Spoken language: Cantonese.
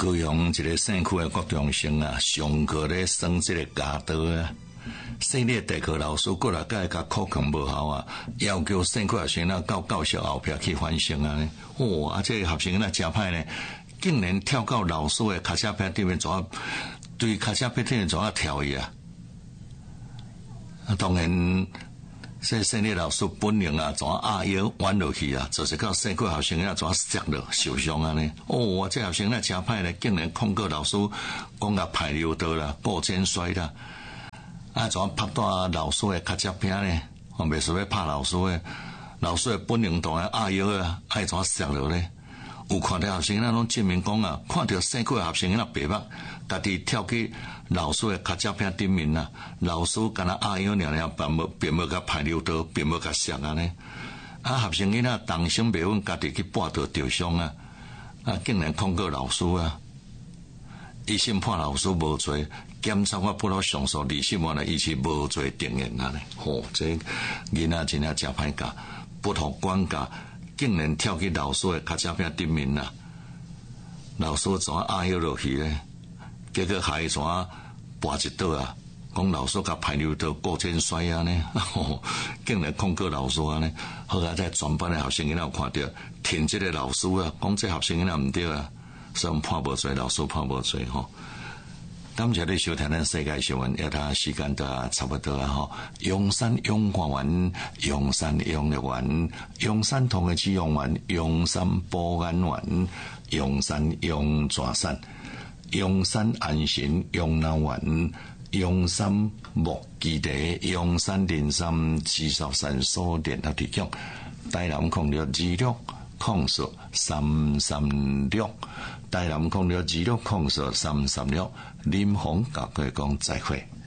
高雄一个县区的国中生啊，上课咧算这个家道啊，县立地科老师过来甲课程无效啊，要求县区学生啊到教室后壁去反省啊，这个学生真歹呢，竟然跳到老师的脚车片顶面，对脚车片顶面跳伊啊！当然，县立老师本人啊，压腰弯落去啊，就是到县区学生摔落受伤啊呢。这学生真歹呢，竟然控告老师讲排尿道啦、过肩摔啦，拍断老师的脚车片呢？袂说要拍老师的，老师的本人当然压腰啊，摔落呢？有看到学生拢证明讲啊，看到县区学生白目，家己跳去老师的脚车片顶面啊，老师敢若压腰并无甲排尿道，并无甲摔啊呢。学生当心袂稳，家己去跋倒受伤啊，竟然控告老师啊！一审判老师无罪，检察官不落上诉，2审判了伊是无罪定谳啊呢。这囡仔真歹教，不图管教。竟然跳去老师的脚车片顶面啊！老师压腰落去咧，结果孩子跋一倒啊！讲老师甲排尿道过肩摔啊呢，竟然控告老师啊呢！好啊，在全班的学生有看到，挺这个老师啊，讲这学生唔对啊，所以判无罪，老师判无罪吼。感谢你收听咱世界新闻，他时间都差不多啊！用山用看完，用山用得完，用山同的只用完，用山保安完，用山用全山，用山安心用难完，用山莫基地，用山连山持续山所联合提供，台南0626控诉336，台南0626控诉336，林鸿甲佢讲再会。